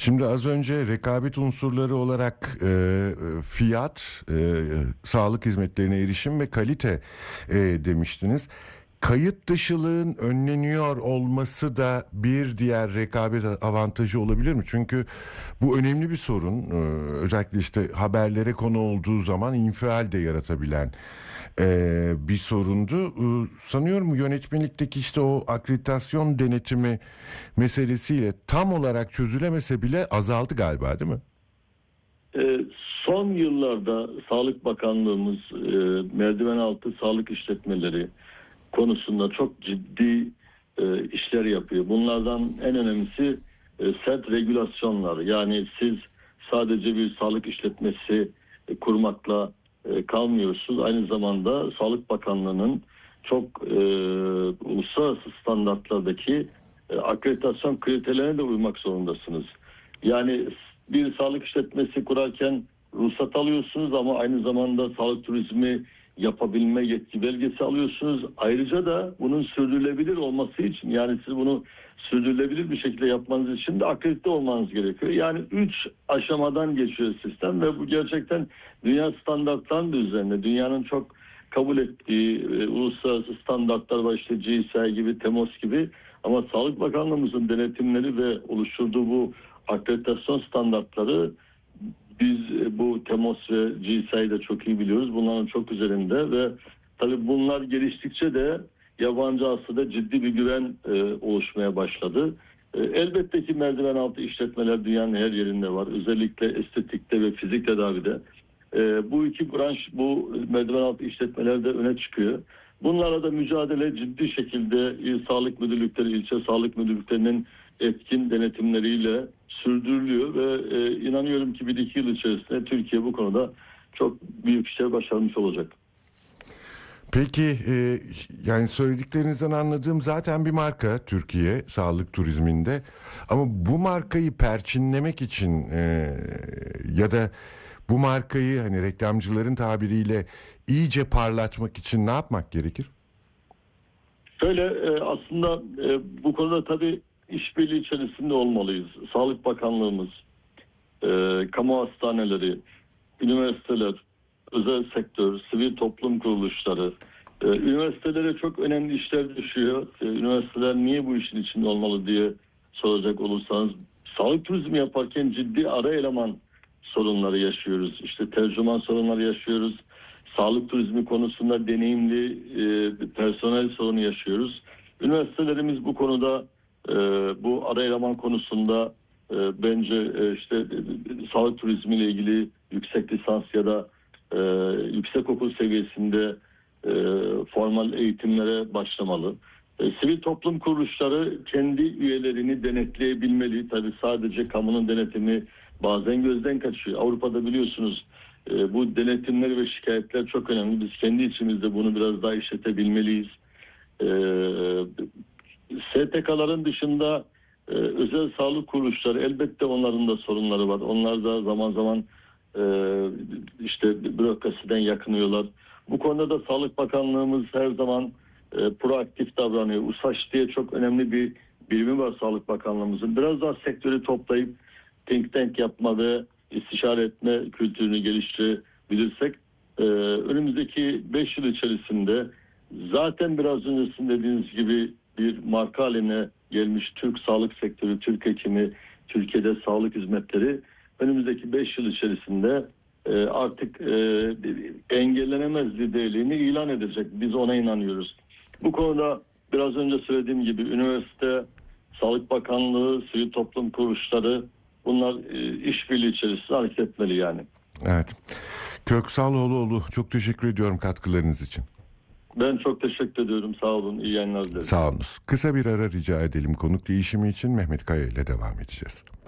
Şimdi az önce rekabet unsurları olarak fiyat, sağlık hizmetlerine erişim ve kalite demiştiniz. Kayıt dışılığın önleniyor olması da bir diğer rekabet avantajı olabilir mi? Çünkü bu önemli bir sorun. Özellikle işte haberlere konu olduğu zaman infial de yaratabilen bir sorundu. Sanıyorum yönetmelikteki işte o akreditasyon denetimi meselesiyle tam olarak çözülemese bile azaldı galiba, değil mi? Ee, Son yıllarda Sağlık Bakanlığımız merdiven altı sağlık işletmeleri konusunda çok ciddi işler yapıyor. Bunlardan en önemlisi sert regülasyonlar. Yani siz sadece bir sağlık işletmesi kurmakla kalmıyorsunuz. Aynı zamanda Sağlık Bakanlığı'nın çok uluslararası standartlardaki akreditasyon kriterlerine de uymak zorundasınız. Yani bir sağlık işletmesi kurarken ruhsat alıyorsunuz ama aynı zamanda sağlık turizmi yapabilme yetki belgesi alıyorsunuz. Ayrıca da bunun sürdürülebilir olması için, yani siz bunu sürdürülebilir bir şekilde yapmanız için de akredite olmanız gerekiyor. Yani 3 aşamadan geçiyor sistem ve bu gerçekten dünya standartlarının da üzerinde. Dünyanın çok kabul ettiği uluslararası standartlar var, işte GSI gibi, TEMOS gibi, ama Sağlık Bakanlığımızın denetimleri ve oluşturduğu bu akreditasyon standartları, biz bu TEMOS ve GSI'yi de çok iyi biliyoruz. Bunların çok üzerinde ve tabii bunlar geliştikçe de yabancı hastada ciddi bir güven oluşmaya başladı. Elbette ki merdiven altı işletmeler dünyanın her yerinde var. Özellikle estetikte ve fizik tedavide. Bu iki branş, bu merdiven altı işletmelerde öne çıkıyor. Bunlarla da mücadele ciddi şekilde il sağlık müdürlükleri, ilçe sağlık müdürlüklerinin etkin denetimleriyle sürdürülüyor ve inanıyorum ki 1-2 yıl içerisinde Türkiye bu konuda çok büyük işler başarmış olacak. Peki yani söylediklerinizden anladığım zaten bir marka Türkiye sağlık turizminde, ama bu markayı perçinlemek için ya da bu markayı hani reklamcıların tabiriyle iyice parlatmak için ne yapmak gerekir? Şöyle aslında bu konuda tabii işbirliği içerisinde olmalıyız. Sağlık Bakanlığımız, kamu hastaneleri, üniversiteler, özel sektör, sivil toplum kuruluşları, üniversitelere çok önemli işler düşüyor. Üniversiteler niye bu işin içinde olmalı diye soracak olursanız, sağlık turizmi yaparken ciddi ara eleman sorunları yaşıyoruz. İşte tercüman sorunları yaşıyoruz. Sağlık turizmi konusunda deneyimli personel sorunu yaşıyoruz. Üniversitelerimiz bu konuda, bu ara eleman konusunda bence işte sağlık turizmiyle ilgili yüksek lisans ya da yüksek okul seviyesinde formal eğitimlere başlamalı. Sivil toplum kuruluşları kendi üyelerini denetleyebilmeli. Tabii sadece kamunun denetimi bazen gözden kaçıyor. Avrupa'da biliyorsunuz bu denetimler ve şikayetler çok önemli. Biz kendi içimizde bunu biraz daha işletebilmeliyiz. STK'ların dışında özel sağlık kuruluşları, elbette onların da sorunları var. Onlar da zaman zaman işte bürokrasiden yakınıyorlar. Bu konuda da Sağlık Bakanlığımız her zaman proaktif davranıyor. USAŞ diye çok önemli bir birimi var Sağlık Bakanlığımızın. Biraz daha sektörü toplayıp think tank yapma ve istişare etme kültürünü geliştirebilirsek önümüzdeki 5 yıl içerisinde zaten biraz öncesinde dediğiniz gibi bir marka haline gelmiş Türk sağlık sektörü, Türk hekimi, Türkiye'de sağlık hizmetleri önümüzdeki 5 yıl içerisinde artık engellenemez liderliğini ilan edecek. Biz ona inanıyoruz. Bu konuda biraz önce söylediğim gibi üniversite, Sağlık Bakanlığı, sivil toplum kuruluşları, bunlar işbirliği içerisinde hareket etmeli yani. Evet. Köksal Oğluoğlu, çok teşekkür ediyorum katkılarınız için. Ben çok teşekkür ediyorum. Sağ olun. İyi yayınlar dilerim. Sağ olunuz. Kısa bir ara rica edelim. Konuk değişimi için Mehmet Kaya ile devam edeceğiz.